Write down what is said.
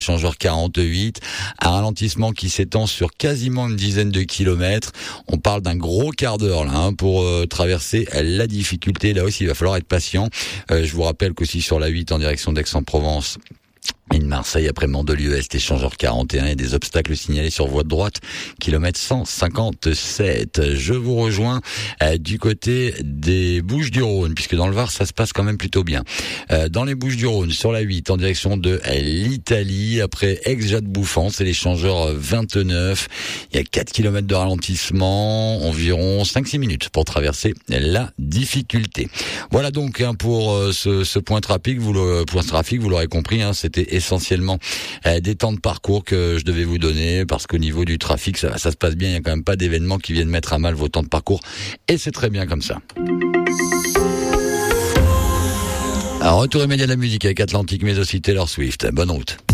Échangeur 48, un ralentissement qui s'étend sur quasiment une dizaine de kilomètres. On parle d'un gros quart d'heure là pour traverser la difficulté. Là aussi, il va falloir être patient. Je vous rappelle qu'aussi sur la 8 en direction d'Aix-en-Provence et de Marseille après Mandelieu-Est, échangeur 41 et des obstacles signalés sur voie de droite, kilomètre 157. Je vous rejoins du côté des Bouches-du-Rhône, puisque dans le Var, ça se passe quand même plutôt bien. Dans les Bouches-du-Rhône, sur la 8, en direction de l'Italie, après Aix-Jade-Bouffan, c'est l'échangeur 29. Il y a 4 kilomètres de ralentissement, environ 5-6 minutes pour traverser la difficulté. Voilà donc pour ce point trafic, vous l'aurez compris, c'était essentiellement des temps de parcours que je devais vous donner, parce qu'au niveau du trafic, ça se passe bien, il n'y a quand même pas d'événements qui viennent mettre à mal vos temps de parcours, et c'est très bien comme ça. Alors, retour immédiat de la musique avec Atlantique, mais aussi Taylor Swift. Bonne route.